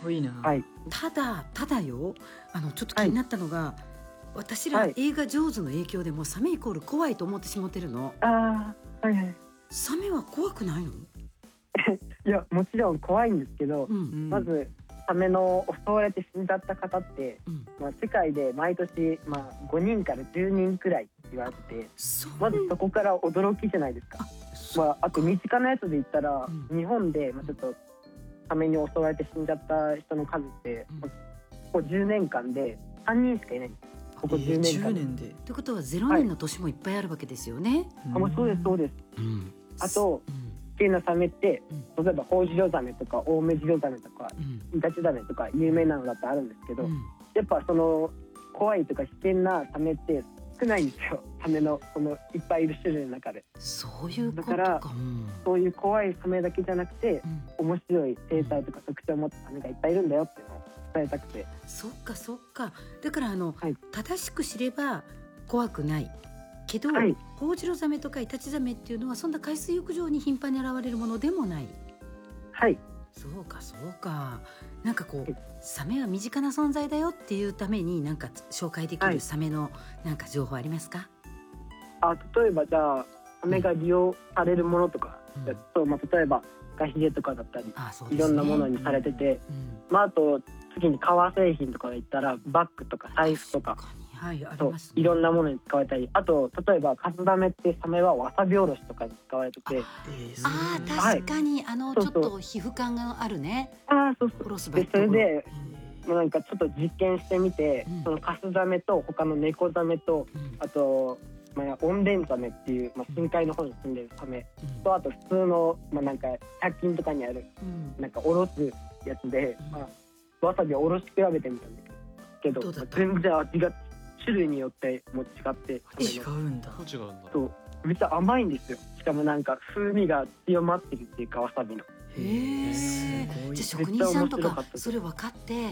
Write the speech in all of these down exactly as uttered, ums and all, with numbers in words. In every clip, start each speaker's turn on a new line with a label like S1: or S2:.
S1: ごいな。
S2: はい、
S3: ただただよ、あのちょっと気になったのが、はい、私ら映画上手の影響でもうサメイコール怖いと思ってしまってるの。
S2: ああ、はいはい。
S3: サメは怖くないの？
S2: いや、もちろん怖いんですけど、
S3: うん、
S2: まずサメの襲われて死んじゃった方って、うん、まあ、世界で毎年、まあ、ごにんからじゅうにんくらい言われてて、まずそこから驚きじゃないですか。あ、まあ、あと身近なやつで言ったら、うん、日本で、まあ、ちょっとサメに襲われて死んじゃった人の数って、うん、ここじゅうねんかんでさんにんしかいない。ここじゅうねんかんで。
S1: えー、じゅうねんで。
S3: ってことはゼロねんの年もいっぱいあるわけですよね。
S2: はい、あ、もうそうですそうです。うん、あと、うん危険なサメって、うん、例えばホウジロザメとかオオメジロザメとか、うん、イタチザメとか有名なのだってあるんですけど、うん、やっぱその怖いとか危険なサメって少ないんですよ。サメのそのいっぱいいる種類の中で。
S3: そういうことか。
S2: だから、うん、そういう怖いサメだけじゃなくて、うん、面白い生態とか特徴を持ったサメがいっぱいいるんだよっていうのを伝えたくて。
S3: そっかそっか。だからあの、はい、正しく知れば怖くないけど、はい、ホウジロザメとかイタチザメっていうのはそんな海水浴場に頻繁に現れるものでもない。
S2: はい、
S3: そうかそうか。なんかこう、はい、サメは身近な存在だよっていうためになんか紹介できるサメのなんか情報ありますか？
S2: はい、あ、例えばじゃあサメが利用されるものとかだと、うん、まあ、例えばフカヒレとかだったり、あ、そうですね、いろんなものにされてて、うんうん、まあ、あと次に革製品とかで言ったらバッグとか財布とか、
S3: はい、ありますね、
S2: いろんなものに使われたり、あと例えばカスザメってサメはわさびおろしとかに使われてて、
S3: あ、あー、確かに、はい、あのちょっと皮膚感があるね。
S2: あ、そうそう。でそれでもうなんかちょっと実験してみて、うん、そのカスザメと他のネコザメと、うん、あと、まあ、オンレンザメっていう、まあ、深海の方に住んでるサメ、うん、とあと普通の、まあ、なんかひゃく均とかにある、うん、なんかおろすやつで、うん、まあ、わさびをおろし比べてみたんだけど、まあ、全然味が種類によっても違って
S1: 違うんだ。
S4: 違うんだ。
S2: そう、めっちゃ甘いんですよ。しかもなんか風味が強まってるっていうか、わさびの。
S3: へえ。じゃあ職人さんとかそれ分かって、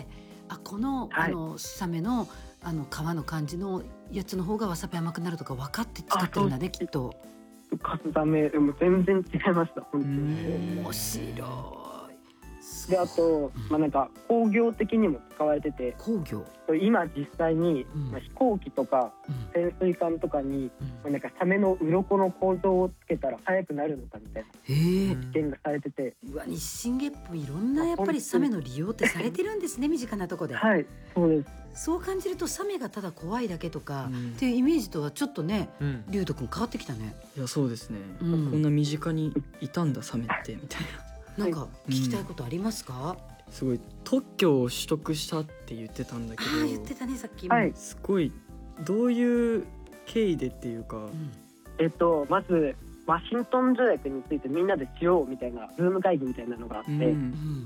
S3: あ、この、はい、あのサメのあの皮の感じのやつの方がわさび甘くなるとか分かって使ってるんだね、きっと。
S2: カスザメも全然違いました。本当に
S3: 面白い。
S2: で、あと、まあ、なんか工業的にも使われてて、
S3: 工業
S2: 今実際に、うん、まあ、飛行機とか、うん、潜水艦とかに、うん、まあ、なんかサメの鱗の構造をつけたら速くなるのかみたいな実験がされてて、
S3: うわ、日進月歩いろんなやっぱりサメの利用ってされてるんですね。身近なとこで。
S2: はい、そうです。
S3: そう感じるとサメがただ怖いだけとか、うん、っていうイメージとはちょっとね、うん、リュウト君変わってきたね。
S1: いや、そうですね、うん、こんな身近にいたんだサメってみたい
S3: な。なんか聞きたいことありますか？
S1: うん、すごい特許を取得したって言ってたんだけど、
S3: あ、言ってたねさっきも、
S2: はい、
S1: すごいどういう経緯でっていうか、うん、
S2: えっとまずワシントン条約についてみんなでしようみたいなズーム会議みたいなのがあって、うん、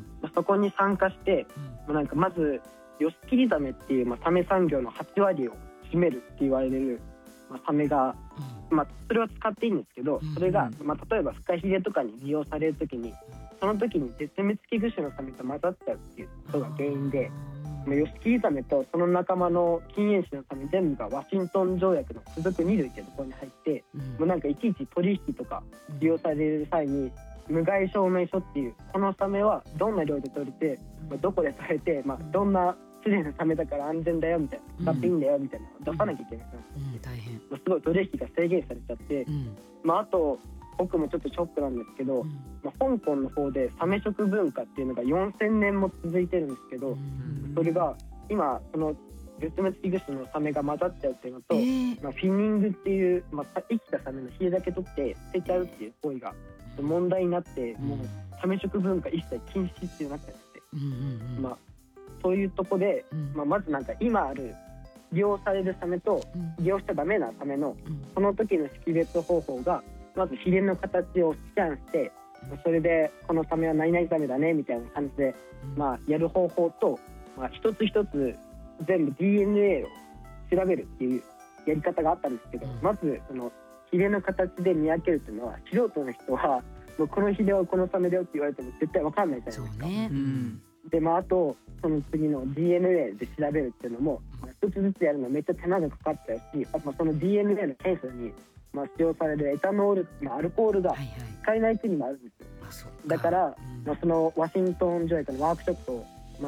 S2: まあ、そこに参加して、うん、まあ、なんかまずヨシキリザメっていう、まあ、サメ産業のはちわりを占めるって言われる、まあ、サメが、うん、まあ、それは使っていいんですけど、それが、まあ、例えばフカヒレとかに利用されるときにその時に絶滅危惧種のサメと混ざっちゃうっていうことが原因で、ヨシキリザメとその仲間の近縁種のサメ全部がワシントン条約の付属に類っていうところに入って、うん、もうなんかいちいち取引とか利用される際に無害証明書っていう、このサメはどんな量で取れて、まあ、どこで取れて、まあ、どんな種類のサメだから安全だよみたいな、使っていいんだよみたいなのを出さなきゃいけないんですよ、
S3: うんうん、大変、
S2: まあ、すごい取引が制限されちゃって、うん、まあ、あと僕もちょっとショックなんですけど、うん、まあ、香港の方でサメ食文化っていうのがよんせんねんも続いてるんですけど、うん、それが今その絶滅危惧種のサメが混ざっちゃうっていうのと、えーまあ、フィニングっていう、まあ、生きたサメのヒレだけ取って捨てちゃうっていう行為が問題になって、うん、もうサメ食文化一切禁止っていうなっちゃって、うんうんうん、まあ、そういうとこで、うん、まあ、まずなんか今ある利用されるサメと利用しちゃダメなサメのその時の識別方法が、まずヒレの形をスキャンして、それでこのサメは何々サメだねみたいな感じで、まあ、やる方法と、まあ、一つ一つ全部 ディーエヌエー を調べるっていうやり方があったんですけど、まずそのヒレの形で見分けるっていうのは素人の人はもうこのヒレはこのサメだよって言われても絶対分かんないじゃないですか。そうね、うん、で、まあ、あとその次の ディーエヌエー で調べるっていうのも、まあ、一つずつやるのめっちゃ手間がかかっちゃうし、あとその ディーエヌエー の検査に、まあ、使用されるエタノール、まあ、アルコールが使えない国もあるんですよ、はいはい、だから、うん、まあ、そのワシントン条約のワークショップを